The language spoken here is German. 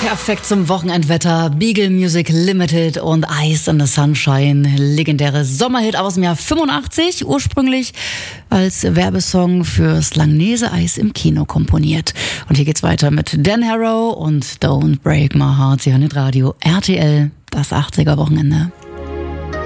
Perfekt zum Wochenendwetter. Beagle Music Limited und Ice in the Sunshine. Legendäre Sommerhit aus dem Jahr 85. Ursprünglich als Werbesong fürs Langnese-Eis im Kino komponiert. Und hier geht's weiter mit Dan Harrow und Don't Break My Heart. Sie hören das Radio RTL, das 80er Wochenende.